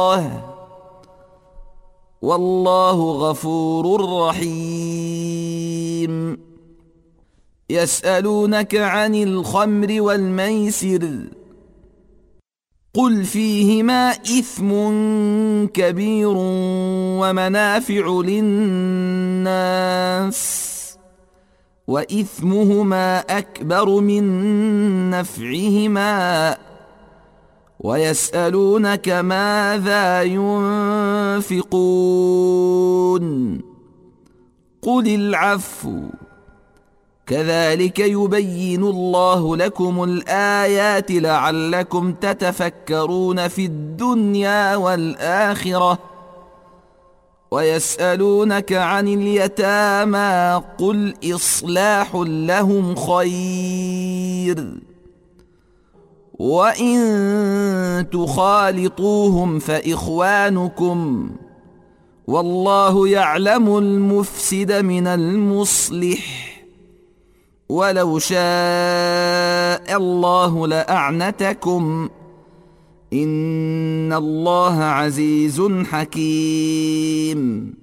والله غفور رحيم. يسألونك عن الخمر والميسر قل فيهما إثم كبير ومنافع للناس وإثمهما أكبر من نفعهما ويسألونك ماذا ينفقون قل العفو كذلك يبين الله لكم الآيات لعلكم تتفكرون في الدنيا والآخرة. ويسألونك عن اليتامى قل إصلاح لهم خير وإن تخالطوهم فإخوانكم والله يعلم المفسد من المصلح ولو شاء الله لأعنتكم إن الله عزيز حكيم.